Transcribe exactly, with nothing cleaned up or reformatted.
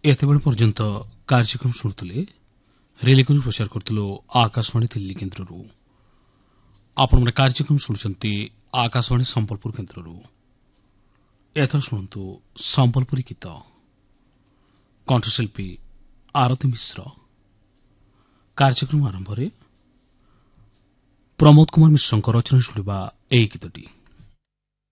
ଏତେବେଳେ ପର୍ଯ୍ୟନ୍ତ କାର୍ଯ୍ୟକ୍ରମ ଶୁଣୁଥିଲେ ରିଲେ କରି ପ୍ରଚାର କରୁଥିଲୁ ଆକାଶବାଣୀ ଦିଲ୍ଲୀ କେନ୍ଦ୍ରରୁ। ଆପଣମାନେ କାର୍ଯ୍ୟକ୍ରମ ଶୁଣୁଛନ୍ତି ଆକାଶବାଣୀ ସମ୍ବଲପୁର କେନ୍ଦ୍ରରୁ। ଏଥର ଶୁଣନ୍ତୁ ସମ୍ବଲପୁରୀ ଗୀତ, କଣ୍ଠଶିଳ୍ପୀ ଆରତୀ ମିଶ୍ର। କାର୍ଯ୍ୟକ୍ରମ ଆରମ୍ଭରେ ପ୍ରମୋଦ କୁମାର ମିଶ୍ରଙ୍କ ରଚନା ଶୁଣିବା ଏହି ଗୀତଟି।